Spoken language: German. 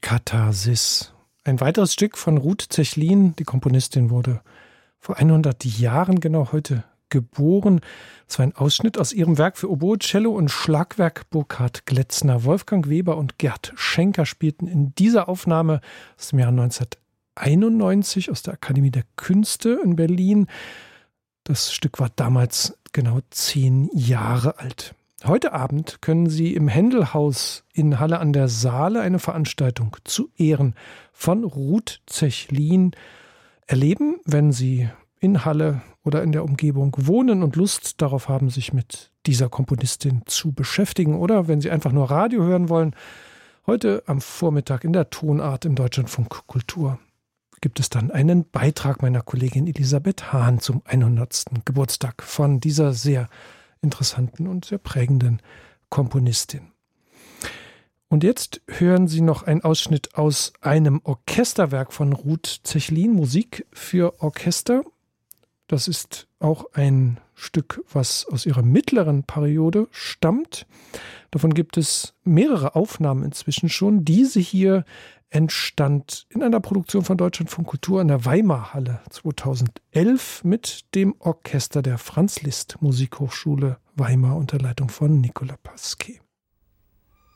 Katharsis. Ein weiteres Stück von Ruth Zechlin. Die Komponistin wurde vor 100 Jahren genau heute geboren. Es war ein Ausschnitt aus ihrem Werk für Oboe, Cello und Schlagwerk Burkhard Gletzner. Wolfgang Weber und Gerd Schenker spielten in dieser Aufnahme aus dem Jahr 1991 aus der Akademie der Künste in Berlin. Das Stück war damals genau 10 Jahre alt. Heute Abend können Sie im Händelhaus in Halle an der Saale eine Veranstaltung zu Ehren von Ruth Zechlin erleben, wenn Sie in Halle oder in der Umgebung wohnen und Lust darauf haben, sich mit dieser Komponistin zu beschäftigen, oder wenn Sie einfach nur Radio hören wollen. Heute am Vormittag in der Tonart im Deutschlandfunk Kultur gibt es dann einen Beitrag meiner Kollegin Elisabeth Hahn zum 100. Geburtstag von dieser sehr interessanten und sehr prägenden Komponistin. Und jetzt hören Sie noch einen Ausschnitt aus einem Orchesterwerk von Ruth Zechlin, Musik für Orchester. Das ist auch ein Stück, was aus ihrer mittleren Periode stammt. Davon gibt es mehrere Aufnahmen inzwischen schon. Diese hier entstand in einer Produktion von Deutschlandfunk Kultur in der Weimarhalle 2011 mit dem Orchester der Franz Liszt Musikhochschule Weimar unter Leitung von Nicola Pasquet.